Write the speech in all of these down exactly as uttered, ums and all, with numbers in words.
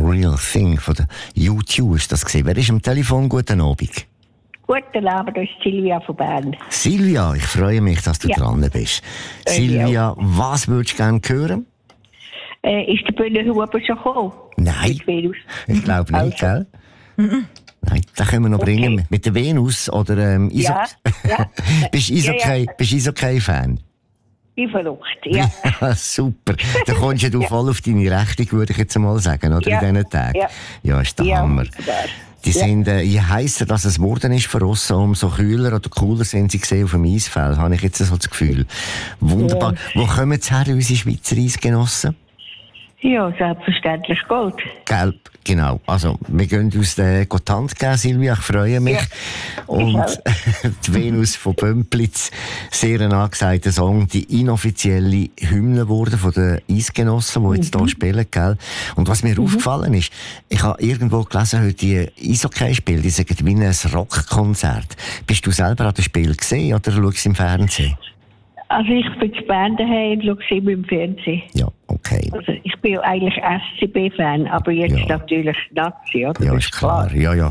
Real Thing von der U zwei ist das gesehen. Wer ist am Telefon? Guten Abend. Guten Abend, das ist Silvia von Bern. Silvia, ich freue mich, dass du ja. dran bist. Äh, Silvia, ja. was würdest du gerne hören? Äh, ist der Bühlenhuber schon gekommen? Nein, ich glaube nicht, also. Gell? Mhm. Nein, den können wir noch okay. bringen. Mit der Venus oder ähm, Iso- ja, ja. Bist du Eishockey, ja, ja. Eishockey-Fan? Ich verrückt, ja. ja. Super. Da kommst du ja. voll auf deine Rechnung, würde ich jetzt mal sagen, oder? Ja. In diesen Tagen. Ja, ja ist der ja, Hammer. Wunderbar. Die ja. sind, äh, je heisser, dass es geworden ist für uns, umso kühler oder cooler sind sie gesehen auf dem Eisfeld, habe ich jetzt so das Gefühl. Wunderbar. Ja. Wo kommen jetzt her, unsere Schweizer Eisgenossen? Ja, selbstverständlich Gold. Gelb, genau. Also, wir gehen uns den Hand geben, Silvia, ich freue mich. Ja. Und die Venus von Bömplitz, sehr ein angesagter Song, die inoffizielle Hymne wurde von den Eisgenossen, die jetzt mhm. hier spielen, gell? Und was mir mhm. aufgefallen ist, ich habe irgendwo gelesen, heute die Eishockey-Spiele, die sagen wie ein Rockkonzert. Bist du selber an dem Spiel gesehen oder schaust du es im Fernsehen? Also ich bin zu Bern daheim und schaue es immer im Fernsehen. Ja, okay. Also ich bin ja eigentlich S C B-Fan, aber jetzt ja. natürlich Nazi, oder? Ja, ist klar. klar. Ja, ja.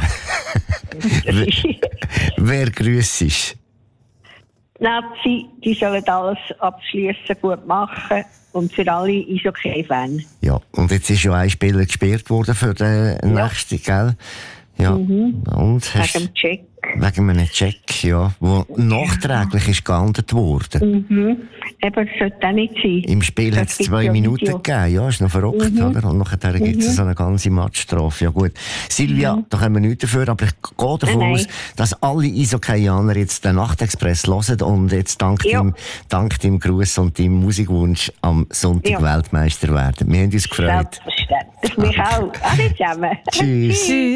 Wer grüßt? Nazi, die sollen alles abschließen, gut machen und für alle ist okay-Fan. Ja, und jetzt ist ja ein Spieler gesperrt worden für den ja. nächsten, gell? Ja. Mhm. Und hast wegen dem Check. Wegen einem Check, ja, der nachträglich ist geahndet worden. Mhm. Eben, das sollte auch nicht sein. Im Spiel hat es zwei Minuten Video. gegeben, ja, ist noch verrückt, mhm. oder? Und nachher mhm. gibt es so eine ganze Matchstrafe. Ja gut, Silvia, mhm. da können wir nichts dafür, aber ich gehe davon nein, aus, dass alle Eishockeyaner jetzt den Nachtexpress hören und jetzt dank, ja. dem, dank dem Gruß und dem Musikwunsch am Sonntag ja. Weltmeister werden. Wir haben uns gefreut. Selbstverständlich, mich auch. Alle zusammen. Tschüss.